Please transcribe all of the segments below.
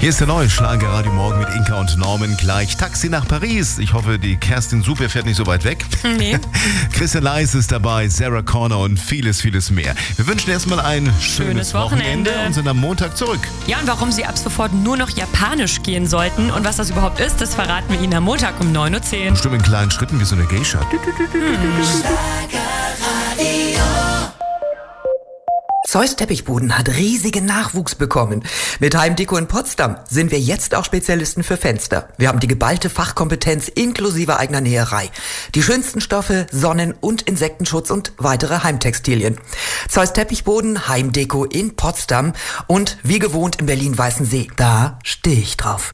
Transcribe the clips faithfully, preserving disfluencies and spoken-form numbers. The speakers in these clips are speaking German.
Hier ist der neue Schlager Radio Morgen mit Inka und Norman. Gleich Taxi nach Paris. Ich hoffe, die Kerstin Super fährt nicht so weit weg. Nee. Christian Leis ist dabei, Sarah Connor und vieles, vieles mehr. Wir wünschen erstmal ein schönes, Schönes Wochenende. Wochenende und sind am Montag zurück. Ja, und warum Sie ab sofort nur noch Japanisch gehen sollten und was das überhaupt ist, das verraten wir Ihnen am Montag um neun Uhr zehn. Bestimmt in kleinen Schritten wie so eine Geisha. Zeus Teppichboden hat riesigen Nachwuchs bekommen. Mit Heimdeko in Potsdam sind wir jetzt auch Spezialisten für Fenster. Wir haben die geballte Fachkompetenz inklusive eigener Näherei. Die schönsten Stoffe, Sonnen- und Insektenschutz und weitere Heimtextilien. Zeus Teppichboden, Heimdeko in Potsdam und wie gewohnt in Berlin-Weißensee. Da stehe ich drauf.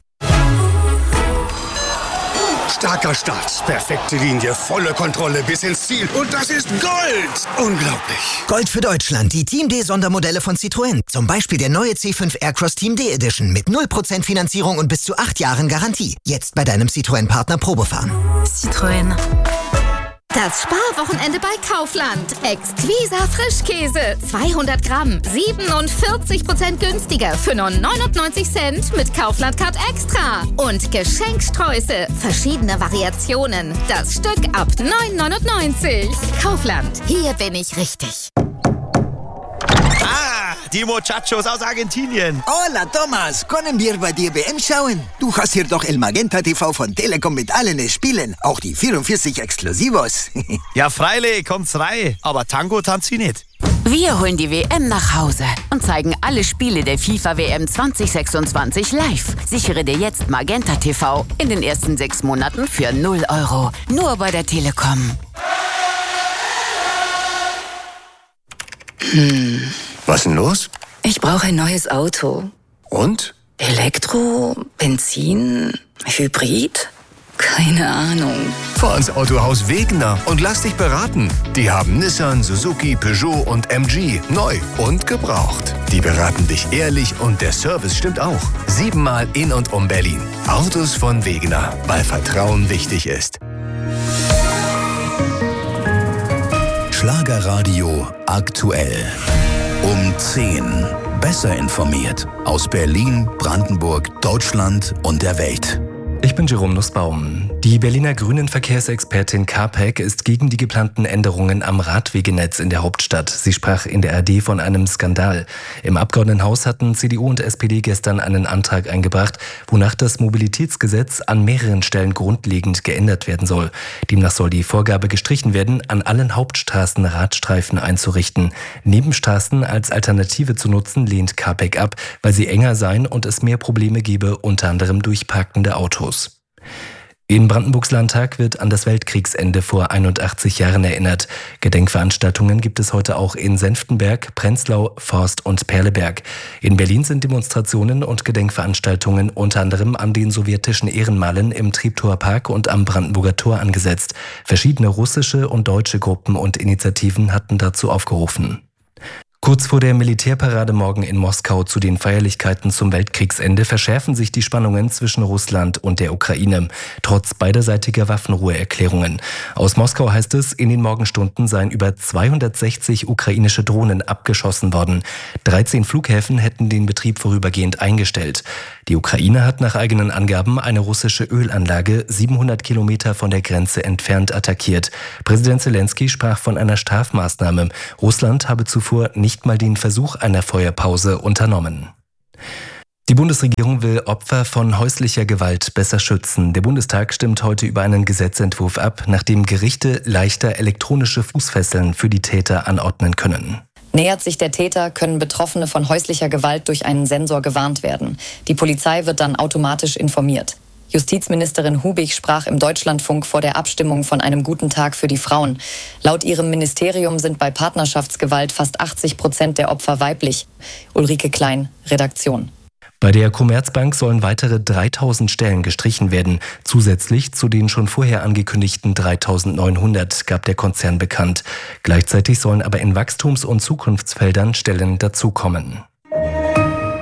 Starker Start, perfekte Linie, volle Kontrolle bis ins Ziel. Und das ist Gold! Unglaublich. Gold für Deutschland, die Team D Sondermodelle von Citroën. Zum Beispiel der neue C fünf Aircross Team D Edition mit null Prozent Finanzierung und bis zu acht Jahren Garantie. Jetzt bei deinem Citroën-Partner Probefahren. Citroën. Das Sparwochenende bei Kaufland. Exquisa Frischkäse. zweihundert Gramm. siebenundvierzig Prozent günstiger für nur neunundneunzig Cent mit Kaufland Card Extra. Und Geschenksträuße. Verschiedene Variationen. Das Stück ab neun neunundneunzig. Kaufland. Hier bin ich richtig. Ah, die Muchachos aus Argentinien. Hola, Thomas. Können wir bei dir W M schauen? Du hast hier doch El Magenta T V von Telekom mit allen Spielen. Auch die vierundvierzig Exklusivos. Ja, freilich, kommt's rein. Aber Tango tanzt sie nicht. Wir holen die W M nach Hause und zeigen alle Spiele der FIFA W M zwanzig sechsundzwanzig live. Sichere dir jetzt Magenta T V in den ersten sechs Monaten für null Euro. Nur bei der Telekom. Hm. Was denn los? Ich brauche ein neues Auto. Und? Elektro, Benzin, Hybrid? Keine Ahnung. Fahr ins Autohaus Wegener und lass dich beraten. Die haben Nissan, Suzuki, Peugeot und M G neu und gebraucht. Die beraten dich ehrlich und der Service stimmt auch. Siebenmal in und um Berlin. Autos von Wegener, weil Vertrauen wichtig ist. Schlagerradio aktuell. Um zehn. Besser informiert. Aus Berlin, Brandenburg, Deutschland und der Welt. Ich bin Jerome Nussbaum. Die Berliner Grünen Verkehrsexpertin Karpek ist gegen die geplanten Änderungen am Radwegenetz in der Hauptstadt. Sie sprach in der A R D von einem Skandal. Im Abgeordnetenhaus hatten C D U und S P D gestern einen Antrag eingebracht, wonach das Mobilitätsgesetz an mehreren Stellen grundlegend geändert werden soll. Demnach soll die Vorgabe gestrichen werden, an allen Hauptstraßen Radstreifen einzurichten. Nebenstraßen als Alternative zu nutzen, lehnt Karpek ab, weil sie enger seien und es mehr Probleme gebe, unter anderem durch parkende Autos. In Brandenburgs Landtag wird an das Weltkriegsende vor einundachtzig Jahren erinnert. Gedenkveranstaltungen gibt es heute auch in Senftenberg, Prenzlau, Forst und Perleberg. In Berlin sind Demonstrationen und Gedenkveranstaltungen unter anderem an den sowjetischen Ehrenmalen im Treptower Park und am Brandenburger Tor angesetzt. Verschiedene russische und deutsche Gruppen und Initiativen hatten dazu aufgerufen. Kurz vor der Militärparade morgen in Moskau zu den Feierlichkeiten zum Weltkriegsende verschärfen sich die Spannungen zwischen Russland und der Ukraine, trotz beiderseitiger Waffenruheerklärungen. Aus Moskau heißt es, in den Morgenstunden seien über zweihundertsechzig ukrainische Drohnen abgeschossen worden. dreizehn Flughäfen hätten den Betrieb vorübergehend eingestellt. Die Ukraine hat nach eigenen Angaben eine russische Ölanlage siebenhundert Kilometer von der Grenze entfernt attackiert. Präsident Zelensky sprach von einer Strafmaßnahme. Russland habe zuvor nicht nicht mal den Versuch einer Feuerpause unternommen. Die Bundesregierung will Opfer von häuslicher Gewalt besser schützen. Der Bundestag stimmt heute über einen Gesetzentwurf ab, nachdem Gerichte leichter elektronische Fußfesseln für die Täter anordnen können. Nähert sich der Täter, können Betroffene von häuslicher Gewalt durch einen Sensor gewarnt werden. Die Polizei wird dann automatisch informiert. Justizministerin Hubig sprach im Deutschlandfunk vor der Abstimmung von einem guten Tag für die Frauen. Laut ihrem Ministerium sind bei Partnerschaftsgewalt fast achtzig Prozent der Opfer weiblich. Ulrike Klein, Redaktion. Bei der Commerzbank sollen weitere dreitausend Stellen gestrichen werden. Zusätzlich zu den schon vorher angekündigten dreitausendneunhundert gab der Konzern bekannt. Gleichzeitig sollen aber in Wachstums- und Zukunftsfeldern Stellen dazukommen.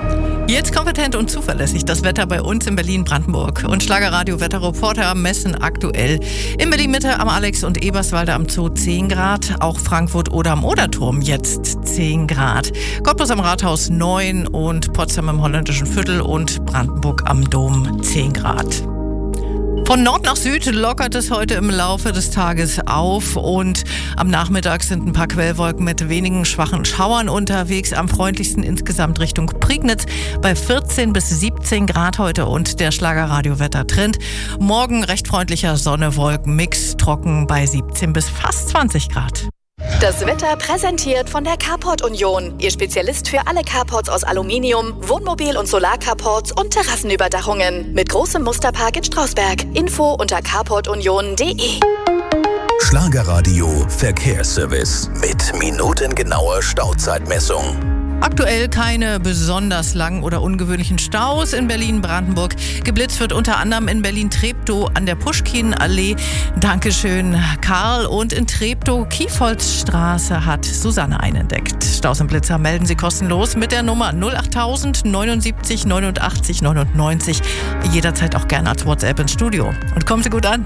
Jetzt kompetent und zuverlässig das Wetter bei uns in Berlin-Brandenburg. Und Schlagerradio-Wetterreporter messen aktuell in Berlin-Mitte am Alex- und Eberswalde am Zoo zehn Grad. Auch Frankfurt oder am Oderturm jetzt zehn Grad. Cottbus am Rathaus neun und Potsdam im Holländischen Viertel und Brandenburg am Dom zehn Grad. Von Nord nach Süd lockert es heute im Laufe des Tages auf und am Nachmittag sind ein paar Quellwolken mit wenigen schwachen Schauern unterwegs. Am freundlichsten insgesamt Richtung Prignitz bei vierzehn bis siebzehn Grad heute und der Schlagerradio-Wettertrend. Morgen recht freundlicher Sonne-Wolken-Mix, trocken bei siebzehn bis fast zwanzig Grad. Das Wetter präsentiert von der Carport Union. Ihr Spezialist für alle Carports aus Aluminium, Wohnmobil- und Solarcarports und Terrassenüberdachungen. Mit großem Musterpark in Strausberg. Info unter carport union punkt de. Schlagerradio Verkehrsservice mit minutengenauer Stauzeitmessung. Aktuell keine besonders langen oder ungewöhnlichen Staus in Berlin-Brandenburg. Geblitzt wird unter anderem in Berlin-Treptow an der Puschkin-Allee. Dankeschön, Karl. Und in Treptow-Kiefholzstraße hat Susanne einentdeckt. Staus und Blitzer melden Sie kostenlos mit der Nummer null achttausend neunundsiebzig neunundachtzig neunundneunzig. Jederzeit auch gerne als WhatsApp ins Studio. Und kommen Sie gut an.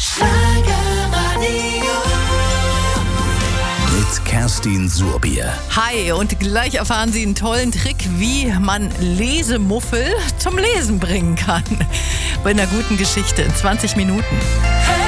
Mit Kerstin Surbier. Hi, und gleich erfahren Sie einen tollen Trick, wie man Lesemuffel zum Lesen bringen kann. Bei einer guten Geschichte in zwanzig Minuten.